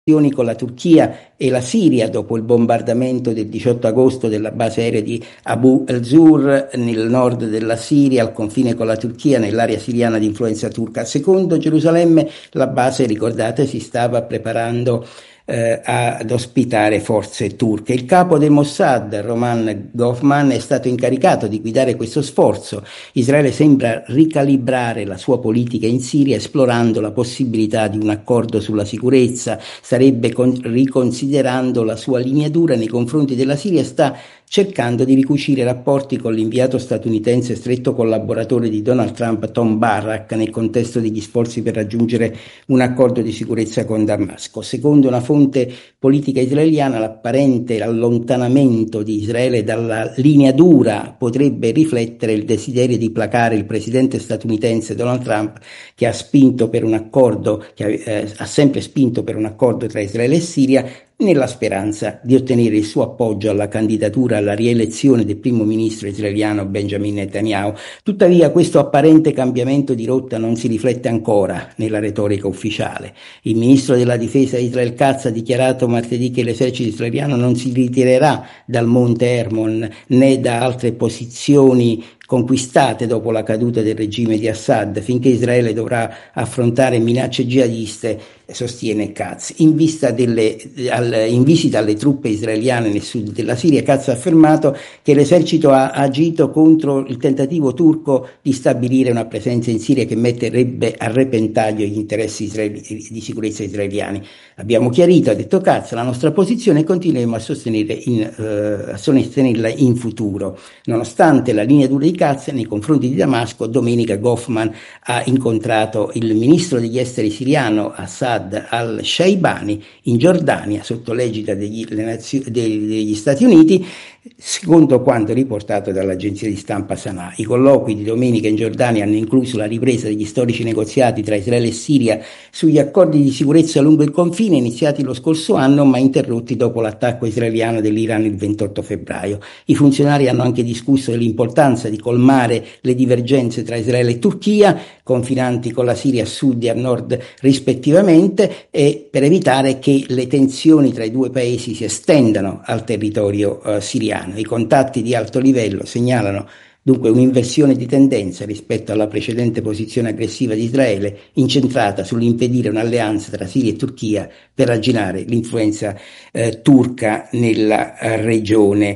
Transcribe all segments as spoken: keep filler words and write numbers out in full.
con la Turchia e la Siria dopo il bombardamento del diciotto agosto della base aerea di Abu el-Zur nel nord della Siria, al confine con la Turchia, nell'area siriana di influenza turca. Secondo Gerusalemme, la base, ricordate, si stava preparando eh, ad ospitare forze turche. Il capo del Mossad, Roman Goffman, è stato incaricato di guidare questo sforzo. Israele sembra ricalibrare la sua politica in Siria esplorando la possibilità di un accordo sulla sicurezza, starebbe con- riconsiderando la sua linea dura nei confronti della Siria, sta cercando di ricucire rapporti con l'inviato statunitense stretto collaboratore di Donald Trump, Tom Barrack, nel contesto degli sforzi per raggiungere un accordo di sicurezza con Damasco. Secondo una fonte politica israeliana, l'apparente allontanamento di Israele dalla linea dura potrebbe riflettere il desiderio di placare il presidente statunitense Donald Trump, che ha spinto per un accordo, che eh, ha sempre spinto per un accordo tra Israele e Siria, nella speranza di ottenere il suo appoggio alla candidatura alla rielezione del primo ministro israeliano Benjamin Netanyahu. Tuttavia, questo apparente cambiamento di rotta non si riflette ancora nella retorica ufficiale. Il ministro della difesa Israel Katz ha dichiarato martedì che l'esercito israeliano non si ritirerà dal monte Hermon né da altre posizioni conquistate dopo la caduta del regime di Assad, finché Israele dovrà affrontare minacce jihadiste, sostiene Katz. In, vista delle, al, in visita alle truppe israeliane nel sud della Siria, Katz ha affermato che l'esercito ha agito contro il tentativo turco di stabilire una presenza in Siria che metterebbe a repentaglio gli interessi israeli, di sicurezza israeliani. Abbiamo chiarito, ha detto Katz, la nostra posizione e continueremo a, sostenere in, eh, a sostenerla in futuro. Nonostante la linea dura di Katz nei confronti di Damasco, domenica Goffman ha incontrato il ministro degli esteri siriano Assad al-Shaibani in Giordania sotto l'egida degli, nazio- degli Stati Uniti, secondo quanto riportato dall'agenzia di stampa Sanà. I colloqui di domenica in Giordania hanno incluso la ripresa degli storici negoziati tra Israele e Siria sugli accordi di sicurezza lungo il confine iniziati lo scorso anno ma interrotti dopo l'attacco israeliano dell'Iran il ventotto febbraio. I funzionari hanno anche discusso dell'importanza di colmare le divergenze tra Israele e Turchia, confinanti con la Siria a sud e a nord rispettivamente, e per evitare che le tensioni tra i due paesi si estendano al territorio eh, siriano. I contatti di alto livello segnalano dunque un'inversione di tendenza rispetto alla precedente posizione aggressiva di Israele, incentrata sull'impedire un'alleanza tra Siria e Turchia per arginare l'influenza eh, turca nella eh, regione.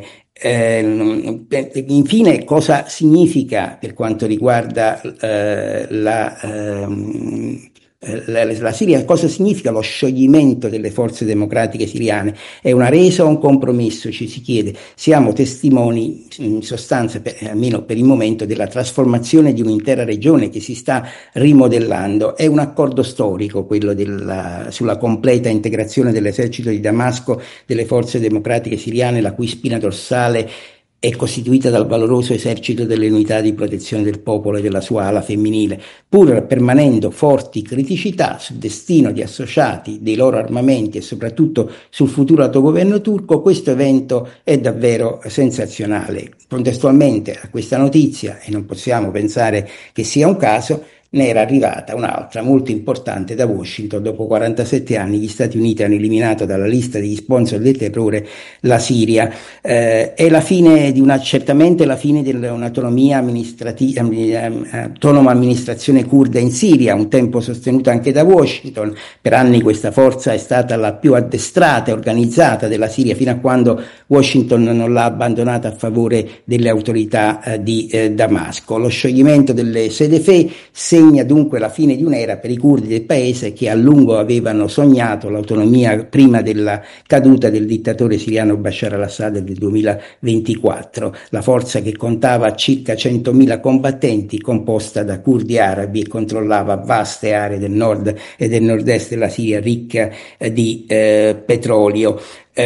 Eh, infine, cosa significa per quanto riguarda eh, la, ehm, la, la Siria, cosa significa lo scioglimento delle forze democratiche siriane? È una resa o un compromesso? Ci si chiede. Siamo testimoni, in sostanza, per, almeno per il momento, della trasformazione di un'intera regione che si sta rimodellando. È un accordo storico quello della, sulla completa integrazione dell'esercito di Damasco, delle forze democratiche siriane, la cui spina dorsale è costituita dal valoroso esercito delle unità di protezione del popolo e della sua ala femminile, pur permanendo forti criticità sul destino di associati, dei loro armamenti e soprattutto sul futuro autogoverno turco. Questo evento è davvero sensazionale. Contestualmente a questa notizia, e non possiamo pensare che sia un caso, ne era arrivata un'altra molto importante da Washington. Dopo quarantasette anni gli Stati Uniti hanno eliminato dalla lista degli sponsor del terrore la Siria. Eh, è la fine di una, certamente la fine di un'autonomia amministrativa, autonoma amministrazione curda in Siria, un tempo sostenuta anche da Washington. Per anni questa forza è stata la più addestrata e organizzata della Siria, fino a quando Washington non l'ha abbandonata a favore delle autorità eh, di eh, Damasco. Lo scioglimento delle S D F segna dunque la fine di un'era per i curdi del paese che a lungo avevano sognato l'autonomia prima della caduta del dittatore siriano Bashar al-Assad del duemilaventiquattro. La forza, che contava circa centomila combattenti, composta da curdi arabi e controllava vaste aree del nord e del nord-est della Siria ricca eh, di eh, petrolio.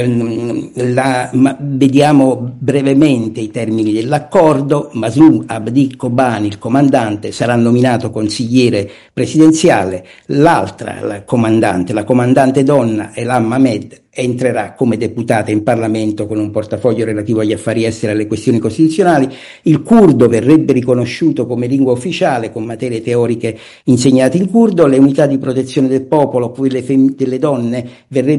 La, ma, vediamo brevemente i termini dell'accordo. Masum Abdi Kobani, il comandante, sarà nominato consigliere presidenziale. L'altra, la comandante, la comandante donna, Elam Ahmed, entrerà come deputata in Parlamento con un portafoglio relativo agli affari esteri e alle questioni costituzionali. Il curdo verrebbe riconosciuto come lingua ufficiale con materie teoriche insegnate in curdo. Le unità di protezione del popolo, quelle fem- delle donne, verrebbero